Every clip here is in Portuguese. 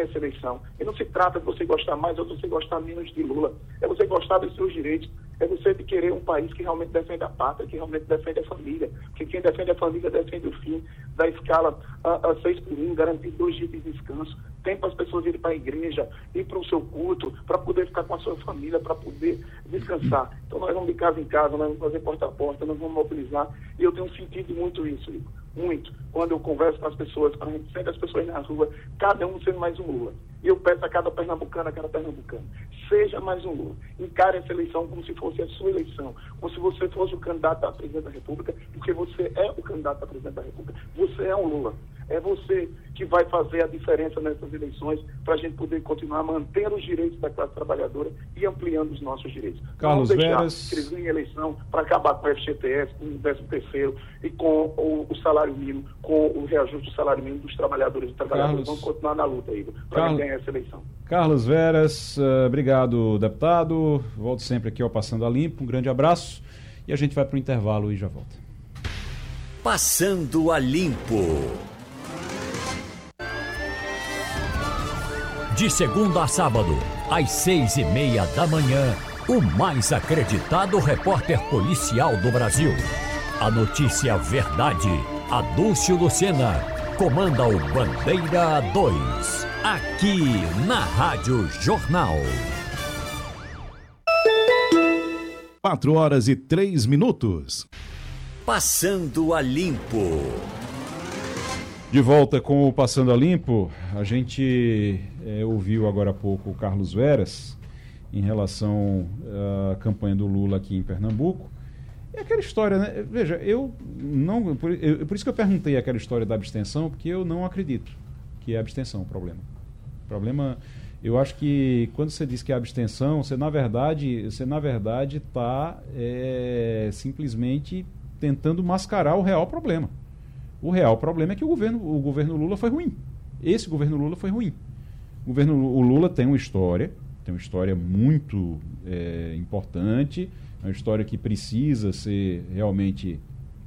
essa eleição. E não se trata de você gostar mais ou de você gostar menos de Lula. É você gostar dos seus direitos. É você de querer um país que realmente defende a pátria, que realmente defende a família. Porque quem defende a família defende o fim da escala a 6x1, garantir 2 dias de descanso. Tem para as pessoas irem para a igreja, ir para o seu culto, para poder ficar com a sua família, para poder descansar. Então nós vamos de casa em casa, nós vamos fazer porta a porta, nós vamos mobilizar. E eu tenho sentido muito isso, Igor. Muito. Quando eu converso com as pessoas, quando a gente sente as pessoas na rua, cada um sendo mais um Lula. E eu peço a cada pernambucano, seja mais um Lula. Encare essa eleição como se fosse a sua eleição, como se você fosse o candidato a presidente da República, porque você é o candidato a presidente da República. Você é um Lula. É você que vai fazer a diferença nessas eleições para a gente poder continuar mantendo os direitos da classe trabalhadora e ampliando os nossos direitos. Carlos Não deixar Veras, que eles ganhem eleição para acabar com o FGTS, com o 13º e com o salário mínimo, com o reajuste do salário mínimo dos trabalhadores e trabalhadoras. Vamos continuar na luta, Igor, para ganhar essa eleição. Carlos Veras, obrigado, deputado. Volto sempre aqui ao Passando a Limpo. Um grande abraço e a gente vai para o intervalo e já volta. Passando a Limpo. De segunda a sábado, às 6:30 da manhã, o mais acreditado repórter policial do Brasil. A notícia verdade, Adúlcio Lucena, comanda o Bandeira 2, aqui na Rádio Jornal. 4h03. Passando a Limpo. De volta com o Passando a Limpo, a gente ouviu agora há pouco o Carlos Veras em relação à campanha do Lula aqui em Pernambuco. É aquela história, né? Veja, por isso que eu perguntei aquela história da abstenção, porque eu não acredito que é a abstenção o problema. O problema, eu acho que quando você diz que é abstenção, você na verdade está simplesmente tentando mascarar o real problema. O real problema é que o governo Lula foi ruim. Esse governo Lula foi ruim. O Lula tem uma história muito importante, uma história que precisa ser realmente,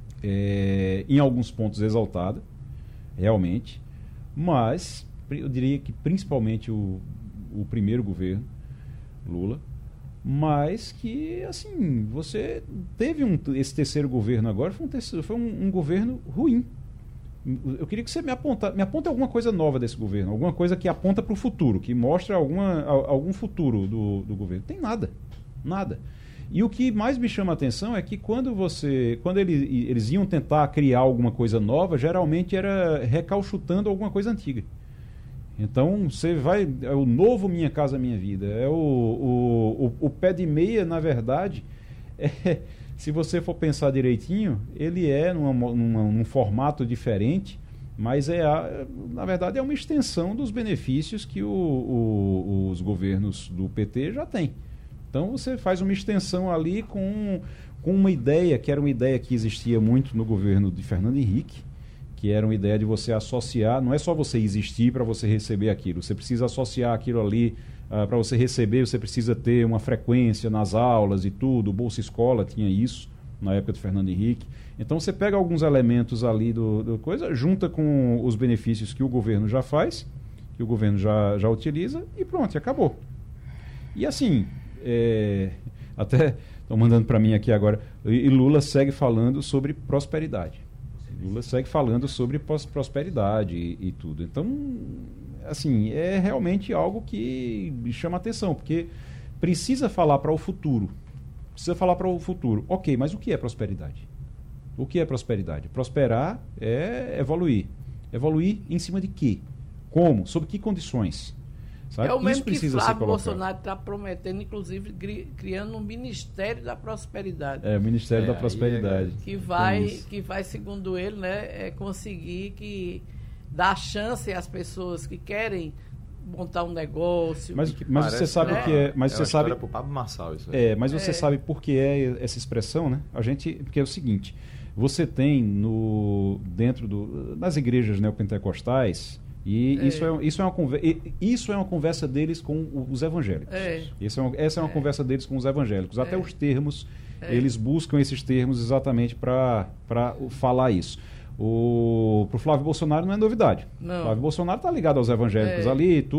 em alguns pontos, exaltada, realmente, mas eu diria que principalmente o primeiro governo, Lula, mas que, assim, você teve esse terceiro governo agora, foi um governo ruim. Eu queria que você me aponte alguma coisa nova desse governo, alguma coisa que aponta para o futuro, que mostra algum futuro do governo. Tem nada. E o que mais me chama a atenção é que quando eles iam tentar criar alguma coisa nova, geralmente era recalchutando alguma coisa antiga. Então, é o novo Minha Casa Minha Vida, é o pé de meia, na verdade, se você for pensar direitinho, ele é num formato diferente, mas na verdade é uma extensão dos benefícios que os governos do PT já têm. Então você faz uma extensão ali com uma ideia, que era uma ideia que existia muito no governo de Fernando Henrique, que era uma ideia de você associar, não é só você existir para você receber aquilo, você precisa associar aquilo ali, para você receber, você precisa ter uma frequência nas aulas e tudo. O Bolsa Escola tinha isso na época de Fernando Henrique. Então você pega alguns elementos ali do coisa, junta com os benefícios que o governo já faz, que o governo já utiliza, e pronto, acabou. E assim, até estão mandando para mim aqui agora, e Lula segue falando sobre prosperidade. Lula segue falando sobre prosperidade e tudo. Então, assim, é realmente algo que chama atenção, porque precisa falar para o futuro. Ok, mas o que é prosperidade? O que é prosperidade? Prosperar é evoluir. Evoluir em cima de quê? Como? Sob que condições? Sabe? É o mesmo Isso precisa que ser Flávio colocado. Bolsonaro está prometendo, inclusive criando um Ministério da Prosperidade. O Ministério da Prosperidade. Que vai, segundo ele, né, conseguir dar chance às pessoas que querem montar um negócio. Mas você sabe o que é. Mas você sabe. Pro Pablo Marçal, isso aí. Mas você sabe por que é essa expressão, né? Porque é o seguinte: você tem dentro das igrejas neopentecostais. E isso é uma conversa deles com os evangélicos. Essa é uma conversa deles com os evangélicos. Até os termos, eles buscam esses termos exatamente para falar isso. Para o Flávio Bolsonaro não é novidade. Não. Flávio Bolsonaro está ligado aos evangélicos ali, tudo.